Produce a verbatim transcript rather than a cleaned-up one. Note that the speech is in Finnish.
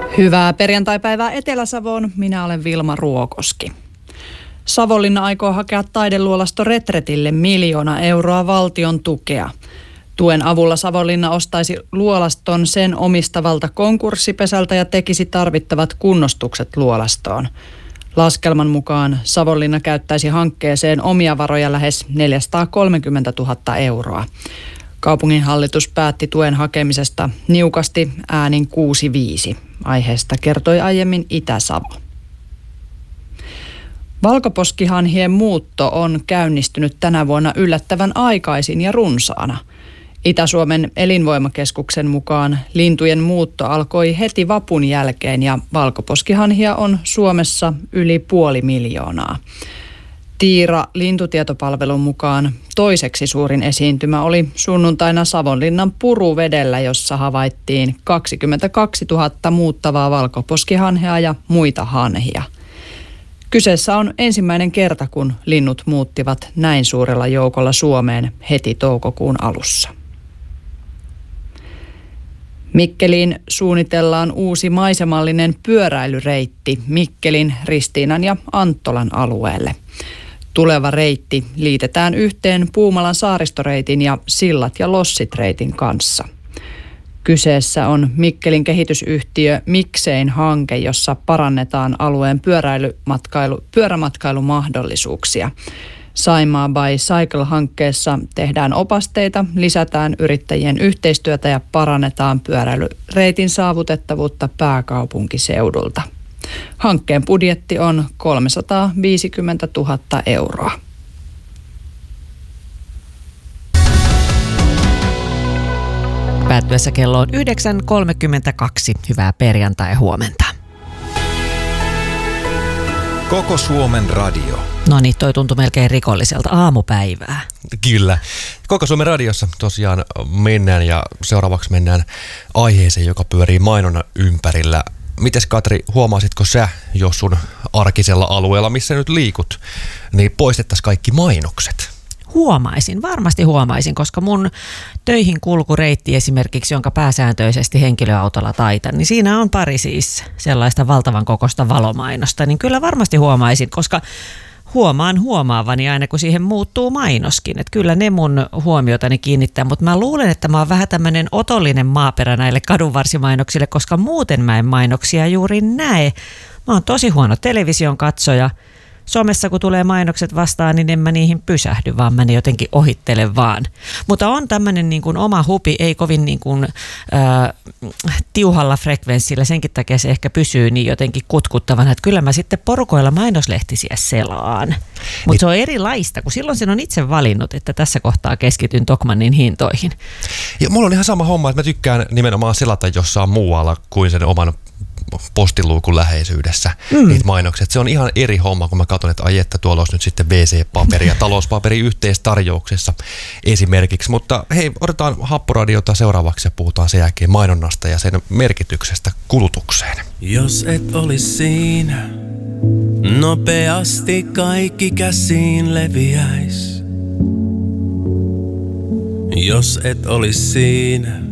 Hyvää perjantaipäivää Etelä-Savoon. Minä olen Vilma Ruokoski. Savonlinna aikoo hakea taideluolasto Retretille miljoona euroa valtion tukea. Tuen avulla Savonlinna ostaisi luolaston sen omistavalta konkurssipesältä ja tekisi tarvittavat kunnostukset luolastoon. Laskelman mukaan Savonlinna käyttäisi hankkeeseen omia varoja lähes neljäsataakolmekymmentätuhatta euroa. Kaupunginhallitus päätti tuen hakemisesta niukasti äänin kuusi viisi. Aiheesta kertoi aiemmin Itä-Savo. Valkoposkihanhien muutto on käynnistynyt tänä vuonna yllättävän aikaisin ja runsaana. Itä-Suomen elinvoimakeskuksen mukaan lintujen muutto alkoi heti vapun jälkeen ja valkoposkihanhia on Suomessa yli puoli miljoonaa. Tiira lintutietopalvelun mukaan toiseksi suurin esiintymä oli sunnuntaina Savonlinnan Puruvedellä, jossa havaittiin kaksikymmentäkaksituhatta muuttavaa valkoposkihanhea ja muita hanhia. Kyseessä on ensimmäinen kerta, kun linnut muuttivat näin suurella joukolla Suomeen heti toukokuun alussa. Mikkeliin suunnitellaan uusi maisemallinen pyöräilyreitti Mikkelin, Ristiinan ja Anttolan alueelle. Tuleva reitti liitetään yhteen Puumalan saaristoreitin ja Sillat ja Lossit reitin kanssa. Kyseessä on Mikkelin kehitysyhtiö Miksein hanke, jossa parannetaan alueen pyöräilymatkailu, pyörämatkailumahdollisuuksia. Saimaa by Cycle-hankkeessa tehdään opasteita, lisätään yrittäjien yhteistyötä ja parannetaan pyöräilyreitin saavutettavuutta pääkaupunkiseudulta. Hankkeen budjetti on kolmesataaviisikymmentätuhatta euroa. Päättyessä kello on yhdeksän kolmekymmentäkaksi. Hyvää perjantai-huomenta. Koko Suomen radio. No niin, toi tuntui melkein rikolliselta aamupäivää. Kyllä. Koko Suomen radiossa tosiaan mennään ja seuraavaksi mennään aiheeseen, joka pyörii mainonnan ympärillä. Mites Katri, huomaasitko sä, jos sun arkisella alueella, missä nyt liikut, niin poistettaisiin kaikki mainokset? Huomaisin, varmasti huomaisin, koska mun töihin kulkureitti esimerkiksi, jonka pääsääntöisesti henkilöautolla taitan, niin siinä on pari siis sellaista valtavan kokoista valomainosta, niin kyllä varmasti huomaisin, koska huomaan huomaavani aina, kun siihen muuttuu mainoskin. Että kyllä ne mun huomiotani kiinnittää, mutta mä luulen, että mä oon vähän tämmöinen otollinen maaperä näille kadunvarsimainoksille, koska muuten mä en mainoksia juuri näe. Mä oon tosi huono television katsoja. Somessa kun tulee mainokset vastaan, niin en mä niihin pysähdy, vaan mä ne jotenkin ohittelen vaan. Mutta on tämmöinen niin kuin oma hupi, ei kovin niin kuin, äh, tiuhalla frekvenssillä, senkin takia se ehkä pysyy niin jotenkin kutkuttavana, että kyllä mä sitten porukoilla mainoslehtisiä selaan. Mutta niin, se on erilaista, kun silloin sen on itse valinnut, että tässä kohtaa keskityn Tokmannin hintoihin. Ja mulla on ihan sama homma, että mä tykkään nimenomaan selata jossain muualla kuin sen oman postiluukun läheisyydessä mm. niitä mainokset. Se on ihan eri homma, kun mä katson, että ai että tuolla olisi nyt sitten W C-paperi ja talouspaperi yhteistarjouksessa esimerkiksi. Mutta hei, otetaan Happoradiota seuraavaksi ja puhutaan sen jälkeen mainonnasta ja sen merkityksestä kulutukseen. Jos et olisi siinä, nopeasti kaikki käsiin leviäis. Jos et olisi siinä,